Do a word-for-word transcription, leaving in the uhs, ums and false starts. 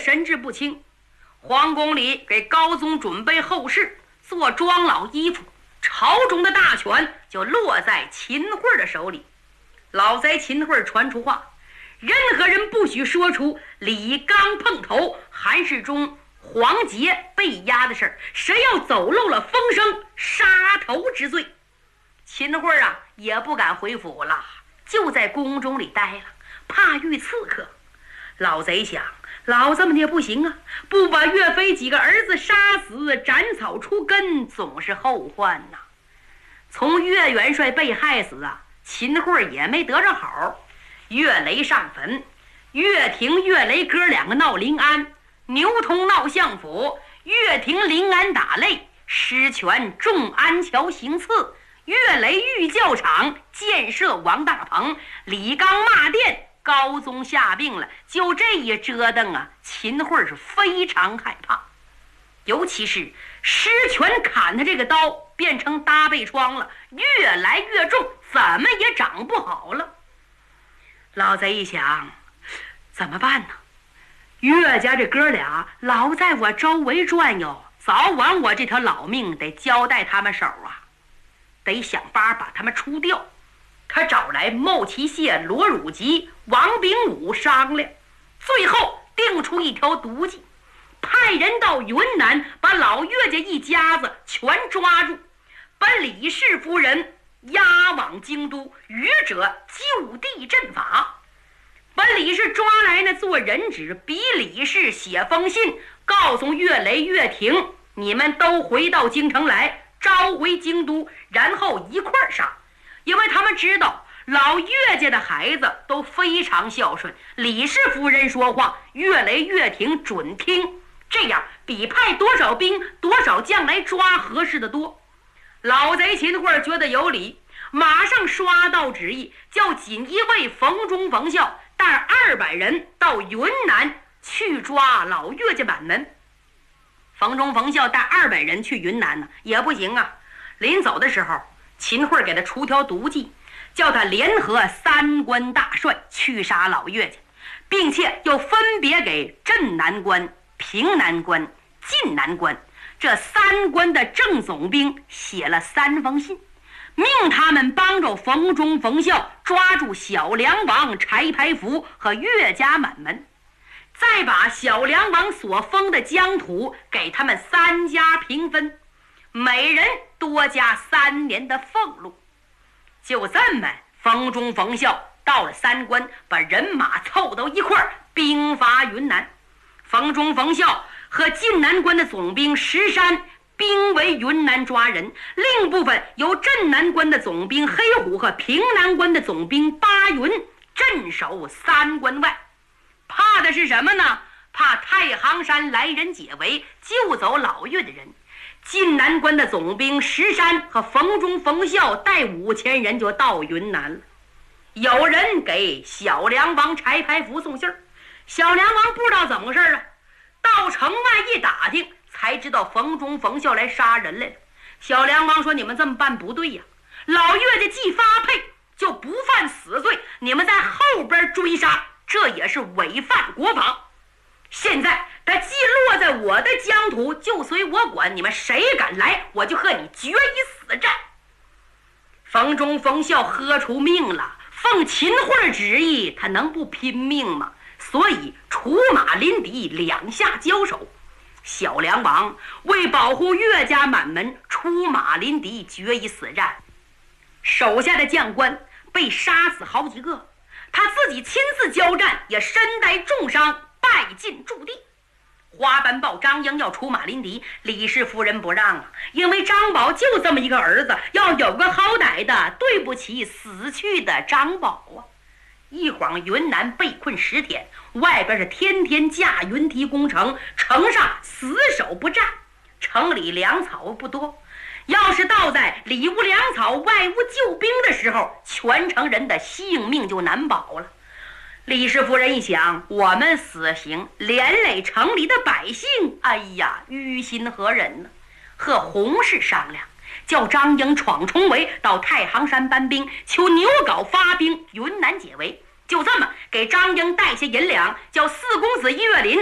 神志不清。皇宫里给高宗准备后事，做庄老衣服，朝中的大权就落在秦桧的手里。老贼秦桧传出话，任何人不许说出李纲碰头、韩世忠、黄杰被压的事儿，谁要走漏了风声，杀头之罪。秦桧啊也不敢回府了，就在宫中里待了，怕遇刺客。老贼想，老子们也不行啊，不把岳飞几个儿子杀死，斩草除根，总是后患呐。从岳元帅被害死啊，秦桧也没得着好。岳雷上坟，岳廷、岳雷哥两个闹临安，牛通闹相府，岳廷临安打擂，施权重安桥行刺，岳雷御教场建设王大鹏，李纲骂殿，高宗下病了。就这一折腾啊，秦桧是非常害怕，尤其是施权砍他这个刀变成搭背疮了，越来越重，怎么也长不好了。老贼一想，怎么办呢？岳家这哥俩老在我周围转悠，早晚我这条老命得交代他们手啊，得想法把他们除掉。他找来牟齐谢、罗汝吉、王炳武商量，最后定出一条毒计，派人到云南把老岳家一家子全抓住，把李氏夫人押往京都，余者就地正法。把李氏抓来呢，做人质，逼李氏写封信，告诉岳雷、岳廷，你们都回到京城来，召回京都，然后一块儿杀。因为他们知道老岳家的孩子都非常孝顺，李氏夫人说话，岳雷、岳廷准听，这样比派多少兵、多少将来抓合适的多。老贼秦桧觉得有理，马上刷到旨意，叫锦衣卫冯忠、冯孝带二百人到云南去抓老岳家满门。冯忠、冯孝带二百人去云南呢，也不行啊。临走的时候，秦桧给他出条毒计，叫他联合三关大帅去杀老岳家，并且又分别给镇南关、平南关、晋南关这三关的正总兵写了三封信，命他们帮助冯忠、冯孝抓住小梁王柴排福和岳家满门，再把小梁王所封的疆土给他们三家平分，每人多加三年的俸禄。就这么，冯忠、冯孝到了三关，把人马凑到一块儿，兵发云南。冯忠、冯孝和晋南关的总兵石山兵为云南抓人，另一部分由镇南关的总兵黑虎和平南关的总兵巴云镇守三关外。怕的是什么呢？怕太行山来人解围，救走老岳的人。晋南关的总兵石山和冯忠、冯孝带五千人就到云南了。有人给小梁王柴排福送信儿，小梁王不知道怎么回事啊，到城外一打听，才知道冯忠、冯孝来杀人来了。小梁王说：“你们这么办不对呀，老岳家既发配就不犯死罪，你们在后边追杀，这也是违反国法。现在他既落在我的疆土，就随我管，你们谁敢来，我就和你决一死战。”冯忠、冯孝喝出命了，奉秦桧旨意，他能不拼命吗？所以出马临敌，两下交手。小梁王为保护岳家满门，出马临敌，决一死战。手下的将官被杀死好几个，他自己亲自交战，也身带重伤，败尽驻地。花斑豹张英要出马临敌，李氏夫人不让啊，因为张宝就这么一个儿子，要有个好歹的，对不起死去的张宝啊。一晃云南被困十天，外边是天天架云梯攻城，城上死守不战，城里粮草不多，要是到在里无粮草外无救兵的时候，全城人的性命就难保了。李氏夫人一想，我们死刑连累城里的百姓，哎呀，于心何忍呢？和洪氏商量，叫张英闯重围到太行山搬兵，求牛皋发兵云南解围。就这么给张英带些银两，叫四公子岳林